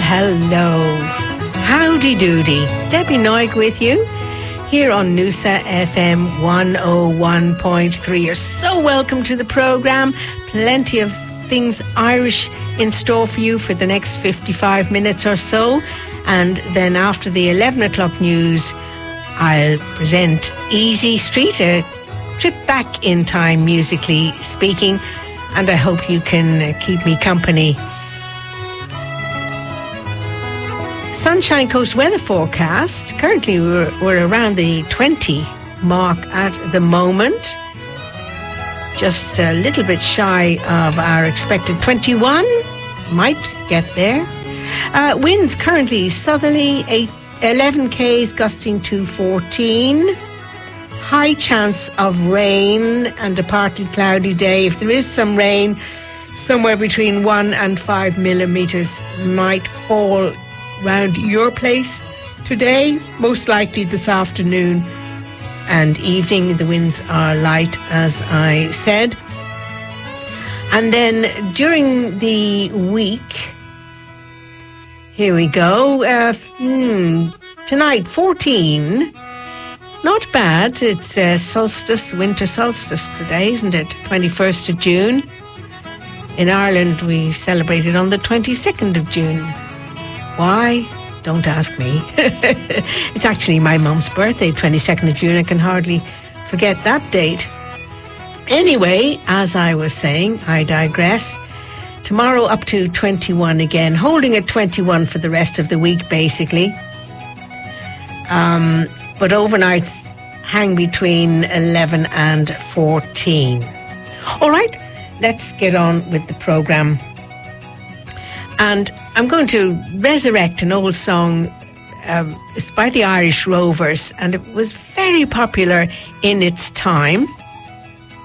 hello. Howdy doody. Debbie Noig with you here on Noosa FM 101.3. You're so welcome to the programme. Plenty of things Irish in store for you for the next 55 minutes or so. And then after the 11 o'clock news, I'll present Easy Street, a trip back in time musically speaking. And I hope you can keep me company. Sunshine Coast weather forecast. Currently we're around the 20 mark at the moment. Just a little bit shy of our expected 21. Might get there. Winds currently southerly 11 k's gusting to 14. High chance of rain and a partly cloudy day. If there is some rain, somewhere between 1 and 5 millimetres might fall round your place today, most likely this afternoon and evening. The winds are light, as I said. And then during the week, here we go, tonight 14, not bad. It's solstice, winter solstice today, isn't it? 21st of June. In Ireland we celebrated on the 22nd of June. Why? Don't ask me. It's actually my mum's birthday, 22nd of June. I can hardly forget that date. Anyway, as I was saying, I digress. Tomorrow up to 21 again, holding at 21 for the rest of the week, basically. But overnights hang between 11 and 14. All right, let's get on with the programme. And I'm going to resurrect an old song. It's by the Irish Rovers, and it was very popular in its time.